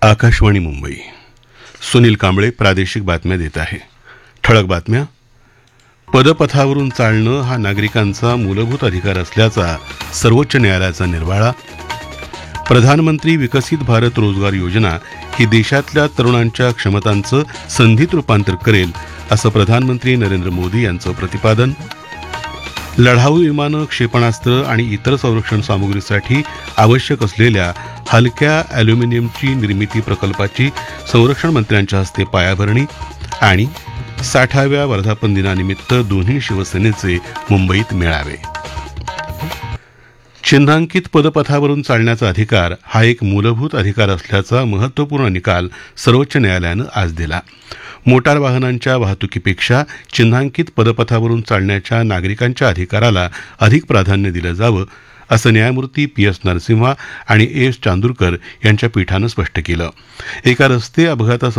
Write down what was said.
आकाशवाणी मुंबई. सुनील कांबळे प्रादेशिक बातम्या देत आहे. ठळक बातम्या. पदपथावरून चालणं हा नागरिकांचा मूलभूत अधिकार असल्याचा सर्वोच्च न्यायालयाचा निर्वाळा. प्रधानमंत्री विकसित भारत रोजगार योजना ही देशातल्या तरुणांच्या क्षमतांचं संधीत रूपांतर करेल असं प्रधानमंत्री नरेंद्र मोदी यांचं प्रतिपादन. लढाऊ विमानं, क्षेपणास्त्र आणि इतर संरक्षण सामुग्रीसाठी आवश्यक असलेल्या हलक्या अॅल्युमिनियमची निर्मिती प्रकल्पाची संरक्षण मंत्र्यांच्या हस्ते पायाभरणी. आणि 60व्या वर्धापन दिनानिमित्त दोन्ही शिवसेनेचे मुंबईत मेळावे. चिन्हांकित पदपथावरून चालण्याचा अधिकार हा एक मूलभूत अधिकार असल्याचा महत्त्वपूर्ण निकाल सर्वोच्च न्यायालयानं आज दिला. मोटार वाहनांच्या वाहतुकीपेक्षा चिन्हांकित पदपथावरून चालण्याच्या नागरिकांच्या अधिकाराला अधिक प्राधान्य दिलं जावं असं न्यायमूर्ती पी.एस. नरसिम्हा आणि ए.एस. चांदूरकर यांच्या पीठानं स्पष्ट केलं. एका रस्ते अपघाता